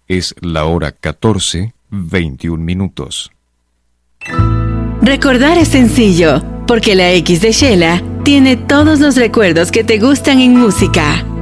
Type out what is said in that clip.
Es la hora 14:21. Recordar es sencillo, porque la X de Shela tiene todos los recuerdos que te gustan en música.